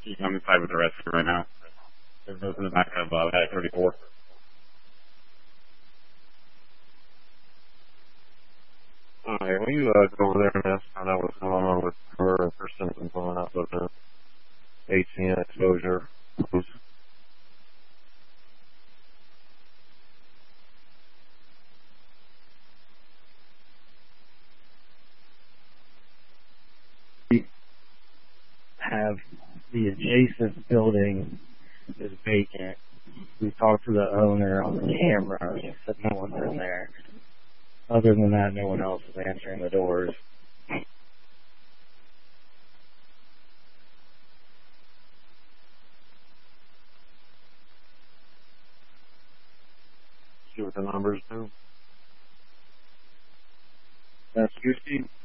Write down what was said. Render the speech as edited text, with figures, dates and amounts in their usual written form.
I'm inside with the rescue right now. They're both in the back of Attic 34. Alright, will you go over there and find out what's going on with her and her symptoms going up with the HCN exposure? Have the adjacent building is vacant. We talked to the owner on the camera. He said no one's in there. Other than that, no one else is answering the doors. See what the numbers do. That's Goosey.